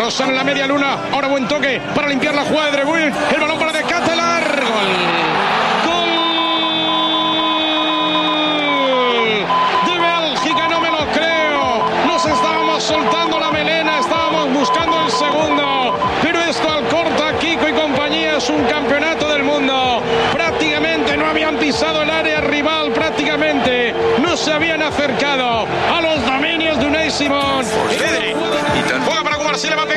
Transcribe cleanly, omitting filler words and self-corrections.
Rozan en la media luna. Ahora buen toque para limpiar la jugada de De Bruyne. El balón para De Ketelaere. Gol. De Bélgica, no me lo creo. Nos estábamos soltando la melena, estábamos buscando el segundo. Pero esto al corta Kiko y compañía es un campeonato del mundo. Prácticamente no habían pisado el área rival, prácticamente no se habían acercado a los dominios de Unai Simón. Juega para jugar, si le va a pegar.